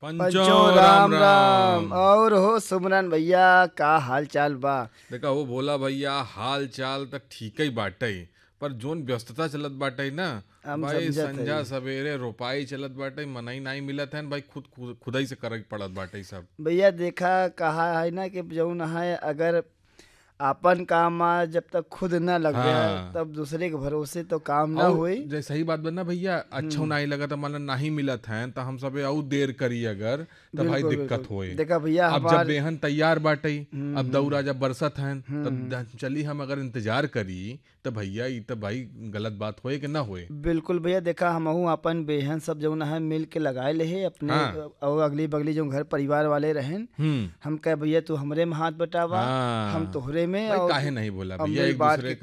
पंचो पंचो राम राम राम। राम। और हो सुमरन भैया, का हाल चाल बा? देखा वो भोला भैया हाल चाल त ठीक ही बाटे, पर जोन व्यस्तता चलत बाटे ना हम भाई, समझत संझा हई सवेरे रोपाई चलत बाटे, मनई नहीं मिलत है भाई, खुदाई से करे के पड़त बाटे सब। भैया। देखा कहा है ना कि जौन है, अगर आपन काम में जब तक खुद न लग गया हाँ, तब दूसरे के भरोसे तो काम ना और होई। जैसे सही बात बना भैया, अच्छा नहीं लगा तो मान ला नहीं मिलत है तो हम सबे और देर करी अगर तो भाई बिल्कुल दिक्कत बिल्कुल। होए। देखा भैया अब जब हमार बेहन तैयार बाटे, अब दौरा जब बरसत है हम्म, तब चली हम अगर इंतजार करी तो भैया ये तो भाई गलत बात होए कि ना होए। बिल्कुल भैया। देखा हमहू अपन बेहन सब जौन है मिल के लगाए ले है अपने, हाँ। और अगली बगली जो घर परिवार वाले रहें। हम्म। हम कहे भैया तू हमरे में हाथ बटावा, हम हाँ तोहरे में, भाई, और काहे नहीं बोला अब भैया, मिल बांट के।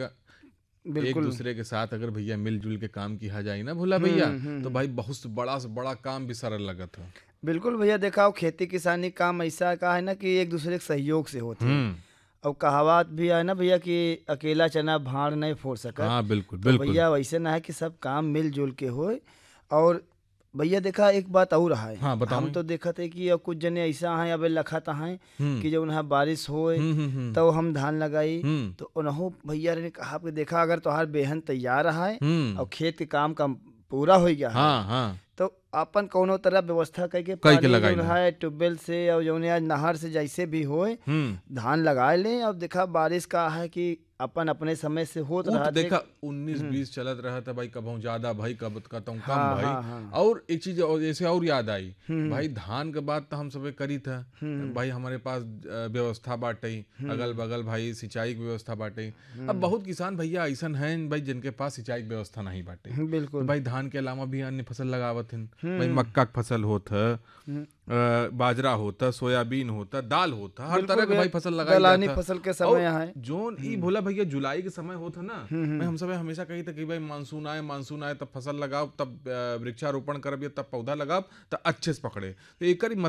एक बिल्कुल। दूसरे के साथ अगर भैया मिलजुल के काम किया जाए ना भोला भैया, तो हम्म। भाई बहुत से बड़ा काम भी सरल लगत है। बिल्कुल भैया। देखा हो, खेती किसानी काम ऐसा का है ना कि एक दूसरे के सहयोग से होते हैं। हम्म। और कहावत भी है ना भैया कि अकेला चना भाड़ नहीं फोड़ सकत। हाँ बिल्कुल तो बिल्कुल। भैया वैसे ना है कि सब काम मिलजुल के होए। और भैया देखा एक बात और है, हाँ हम बताओ। तो देखत है कि अब कुछ जने ऐसा हैं, अब लखत हैं हम्म कि जब वहाँ बारिश होए हम्म। तो हम धान लगाई। हम्म तो उन्हों भैया ने कहा कि देखा अगर तोहार बेहन तैयार है हम्म। और खेत के काम का पूरा हो गया है, हाँ हाँ, तो अपन कौनो तरह व्यवस्था करके कई के पानी लगाई जो ला। है ट्यूबवेल से और जो है नहर से जैसे भी होए धान लगाए लें। अब देखा बारिश का है कि अपन अपने समय से होत ऊ तो रहा थे। देखा 19-20 चलत रहा था भाई, कबहू ज्यादा भाई, कब कहता हूँ कम हाँ भाई। हाँ हाँ। और एक चीज और जैसे और याद आई भाई, धान के बाद तो हम सबे करी था भाई, हमारे पास व्यवस्था बाटे, अगल बगल भाई सिंचाई की व्यवस्था बाटे। अब बहुत किसान भैया ऐसा हैं भाई जिनके पास सिंचाई की व्यवस्था नहीं बाटे, तो बिल्कुल। भाई धान के अलावा भी अन्य फसल लगावत हैं भाई, मक्का के फसल होता, बाजरा होता, सोयाबीन होता, दाल होता, हर बिल्कुल तरह के भैया। भाई फसल लगाई दलहनी जाता। फसल के और समय है। जोन ई भोला भैया जुलाई के समय होता ना, मैं हम सब हमेशा कही था कि भाई मानसून आए तब फसल लगाओ, तब वृक्षारोपण करब, तब पौधा लगाओ तो अच्छे से पकड़े। तो एक